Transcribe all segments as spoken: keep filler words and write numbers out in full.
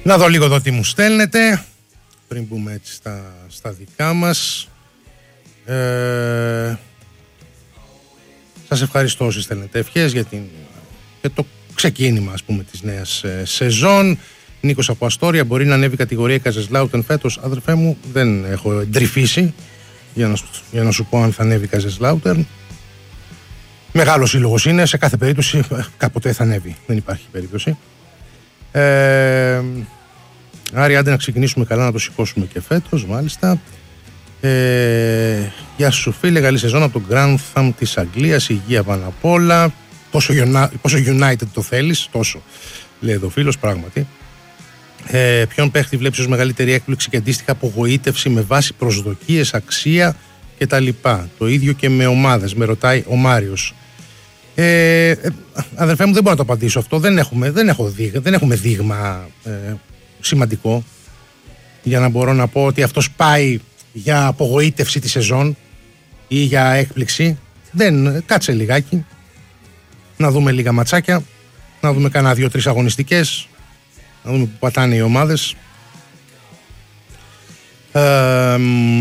Να δω λίγο εδώ τι μου στέλνετε πριν μπούμε έτσι στα, στα δικά μας. ε, Σας ευχαριστώ όσοι στέλνετε ευχές για, την, για το ξεκίνημα, ας πούμε, της νέας ε, σεζόν. Νίκος από Αστόρια, μπορεί να ανέβει κατηγορία η Καζεσλάουτεν φέτος? Αδερφέ μου, δεν έχω εντρυφήσει για να, για να σου πω αν θα ανέβει η Καζεσλάουτεν. Μεγάλος σύλλογος είναι, σε κάθε περίπτωση κάποτε θα ανέβει, δεν υπάρχει περίπτωση. ε, Άρη, άντε να ξεκινήσουμε καλά, να το σηκώσουμε και φέτος, μάλιστα. ε, Γεια σου φίλε, καλή σεζόν από το Grantham της Αγγλίας, υγεία πάνω απ' όλα. Πόσο, πόσο United το θέλεις, τόσο, λέει εδώ φίλος, πράγματι. Ε, ποιον παίχτη βλέπεις ως μεγαλύτερη έκπληξη και αντίστοιχα απογοήτευση με βάση προσδοκίες, αξία κτλ? Το ίδιο και με ομάδες, με ρωτάει ο Μάριος. Ε, ε, αδερφέ μου, δεν μπορώ να το απαντήσω αυτό. Δεν έχουμε, δεν έχω δείγμα, δεν έχουμε δείγμα ε, σημαντικό για να μπορώ να πω ότι αυτός πάει για απογοήτευση τη σεζόν ή για έκπληξη. Δεν, κάτσε λιγάκι να δούμε λίγα ματσάκια, να δούμε κανένα δύο-τρεις αγωνιστικές, να δούμε που πατάνε οι ομάδες. Ε,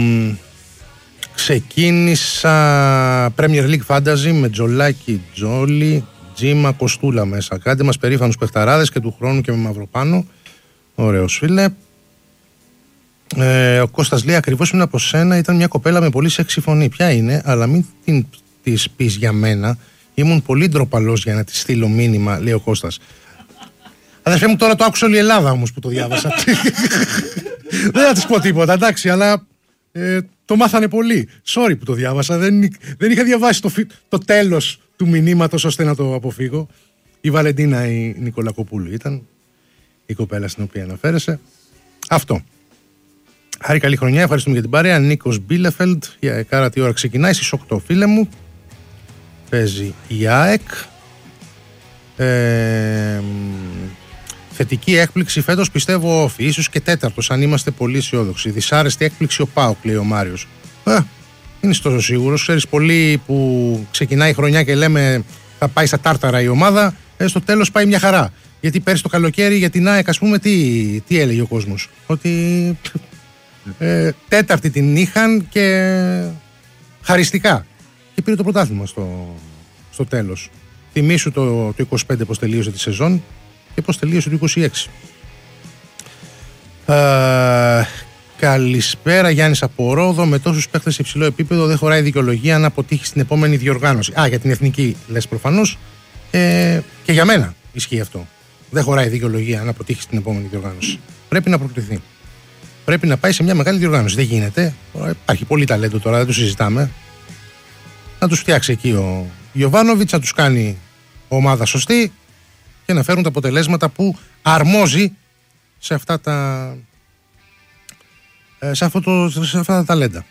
ξεκίνησα Premier League Fantasy με Τζολάκι, Τζόλι, Τζίμα, Κοστούλα μέσα. Κάντε μας περήφανους παιχταράδες και του χρόνου και με μαυροπάνω. Ωραίος φίλε. Ε, ο Κώστας λέει ακριβώς πριν από σένα ήταν μια κοπέλα με πολύ σεξι φωνή. Ποια είναι, αλλά μην την της πεις για μένα. Ήμουν πολύ ντροπαλός για να της στείλω μήνυμα, λέει ο Κώστας. Αδερφέ μου, τώρα το άκουσε όλη η Ελλάδα όμως που το διάβασα. Δεν θα της πω τίποτα, εντάξει, αλλά ε, το μάθανε πολύ. Sorry που το διάβασα, δεν, δεν είχα διαβάσει το, το τέλος του μηνύματος ώστε να το αποφύγω. Η Βαλεντίνα η Νικολακοπούλου ήταν η κοπέλα στην οποία αναφέρεσαι. Αυτό. Χάρη, καλή χρονιά, ευχαριστούμε για την παρέα. Νίκος Μπίλεφελντ, για κάρα τι ώρα ξεκινάει, στις οκτώ φίλε μου. Παίζει η ΑΕΚ. Ε, θετική έκπληξη φέτος πιστεύω όφη, ίσως και τέταρτος αν είμαστε πολύ αισιόδοξοι. Δυσάρεστη έκπληξη ο ΠΑΟΚ, λέει ο Μάριος. Ε, είναι τόσο σίγουρος. Ξέρεις, πολλοί που ξεκινάει η χρονιά και λέμε θα πάει στα τάρταρα η ομάδα, ε, στο τέλος πάει μια χαρά. Γιατί πέρσι το καλοκαίρι για την ΑΕΚ, ας πούμε, τι, τι έλεγε ο κόσμος? Ότι ε, τέταρτη την είχαν και χαριστικά. Και πήρε το πρωτάθλημα στο, στο τέλος. Θυμήσου το, το είκοσι πέντε πώς τελείωσε τη σεζόν και πώς τελείωσε το είκοσι έξι. Ε, καλησπέρα, Γιάννης από Ρόδο. Με τόσους παίχτες σε υψηλό επίπεδο δεν χωράει δικαιολογία να αποτύχει στην επόμενη διοργάνωση. Α, για την εθνική λες προφανώς. Ε, και για μένα ισχύει αυτό. Δεν χωράει δικαιολογία να αποτύχει στην επόμενη διοργάνωση. Πρέπει να προκριθεί. Πρέπει να πάει σε μια μεγάλη διοργάνωση. Δεν γίνεται. Υπάρχει πολύ ταλέντο τώρα, δεν το συζητάμε. Να τους φτιάξει εκεί ο Γιοβάνοβιτς, να τους κάνει ομάδα σωστή και να φέρουν τα αποτελέσματα που αρμόζει σε αυτά τα, σε αυτό το, σε αυτά τα ταλέντα.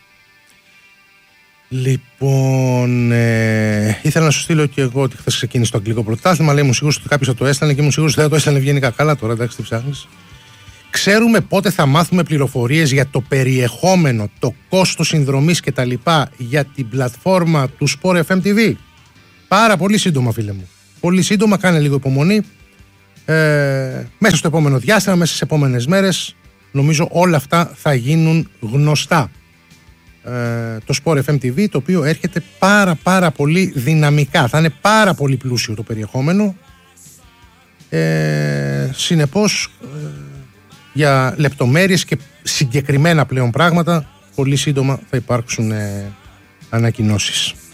Λοιπόν, ε, ήθελα να σου στείλω και εγώ ότι χθες ξεκίνησε το αγγλικό πρωτάθλημα. Λέει, ήμουν σίγουρος ότι κάποιος θα το έστελνε και ήμουν σίγουρος ότι θα το έστελνε ευγενικά. Καλά, τώρα εντάξει, τι ψάχνεις. Ξέρουμε πότε θα μάθουμε πληροφορίες για το περιεχόμενο, το κόστος συνδρομής και τα λοιπά για την πλατφόρμα του Sport εφ εμ τι βι? Πάρα πολύ σύντομα, φίλε μου. Πολύ σύντομα, κάνε λίγο υπομονή. Ε, μέσα στο επόμενο διάστημα, μέσα στις επόμενες μέρες, νομίζω όλα αυτά θα γίνουν γνωστά. Ε, το Sport εφ εμ τι βι, το οποίο έρχεται πάρα πάρα πολύ δυναμικά. Θα είναι πάρα πολύ πλούσιο το περιεχόμενο. Ε, συνεπώς, ε, για λεπτομέρειες και συγκεκριμένα πλέον πράγματα, πολύ σύντομα θα υπάρξουν ε, ανακοινώσεις.